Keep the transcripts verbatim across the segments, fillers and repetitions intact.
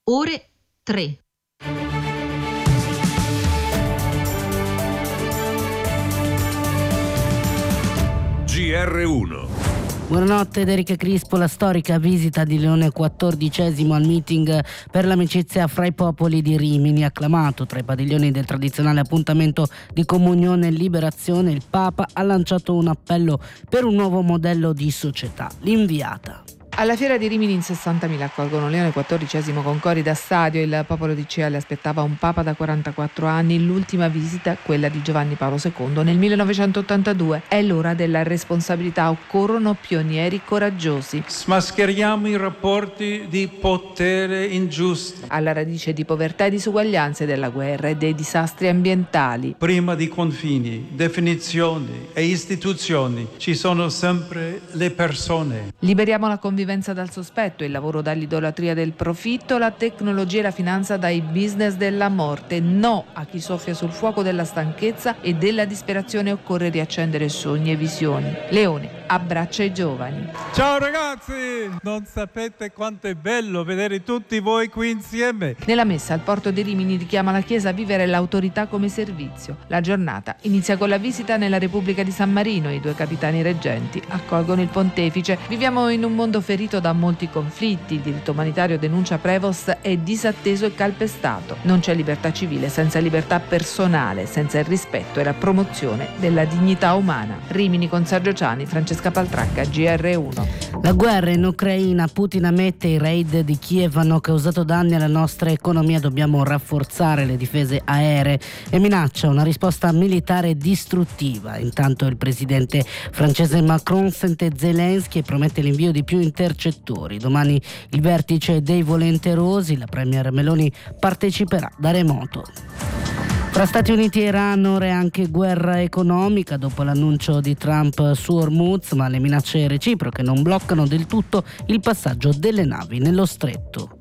ore tre. G R uno. Buonanotte ed Erika Crispo. La storica visita di Leone quattordicesimo al meeting per l'amicizia fra i popoli di Rimini, acclamato tra i padiglioni del tradizionale appuntamento di comunione e liberazione. Il Papa ha lanciato un appello per un nuovo modello di società. L'inviata. Alla fiera di Rimini in sessantamila accolgono Leone quattordicesimo con cori da stadio. Il popolo di Cea le aspettava un papa da quarantaquattro anni. L'ultima visita, quella di Giovanni Paolo secondo, nel millenovecentottantadue. È l'ora della responsabilità. Occorrono pionieri coraggiosi. Smascheriamo i rapporti di potere ingiusti. Alla radice di povertà e disuguaglianze, della guerra e dei disastri ambientali. Prima di confini, definizioni e istituzioni ci sono sempre le persone. Liberiamo la convivenza dal sospetto, il lavoro dall'idolatria del profitto, la tecnologia e la finanza dai business della morte. No a chi soffia sul fuoco della stanchezza e della disperazione. Occorre riaccendere sogni e visioni. Leone abbraccia i giovani. Ciao ragazzi! Non sapete quanto è bello vedere tutti voi qui insieme. Nella messa al porto di Rimini richiama la Chiesa a vivere l'autorità come servizio. La giornata inizia con la visita nella Repubblica di San Marino. I due capitani reggenti accolgono il pontefice. Viviamo in un mondo ferito da molti conflitti. Il diritto umanitario, denuncia Prevost, è disatteso e calpestato. Non c'è libertà civile senza libertà personale, senza il rispetto e la promozione della dignità umana. Rimini con Sergio Ciani, Francesca Paltracca, G R uno. La guerra in Ucraina. Putin ammette i raid di Kiev hanno causato danni alla nostra economia. Dobbiamo rafforzare le difese aeree e minaccia una risposta militare distruttiva. Intanto il presidente francese Macron sente Zelensky e promette l'invio di più intercettori. Domani il vertice dei volenterosi. La premier Meloni parteciperà da remoto. Tra Stati Uniti e Iran ora è anche guerra economica dopo l'annuncio di Trump su Hormuz, ma le minacce reciproche non bloccano del tutto il passaggio delle navi nello stretto.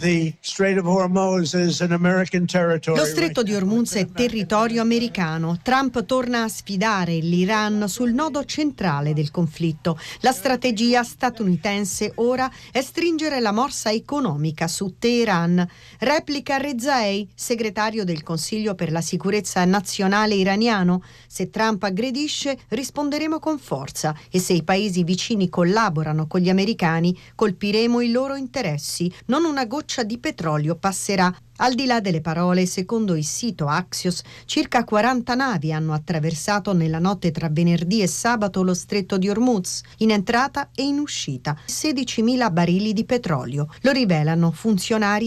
Lo stretto di Hormuz è territorio americano. Trump torna a sfidare l'Iran sul nodo centrale del conflitto. La strategia statunitense ora è stringere la morsa economica su Teheran. Replica Rezaei, segretario del Consiglio per la sicurezza nazionale iraniano. Se Trump aggredisce, risponderemo con forza e se i paesi vicini collaborano con gli americani, colpiremo i loro interessi. Non una goccia di petrolio passerà. Al di là delle parole, secondo il sito Axios, circa quaranta navi hanno attraversato nella notte tra venerdì e sabato lo stretto di Hormuz, in entrata e in uscita, sedicimila barili di petrolio. Lo rivelano funzionari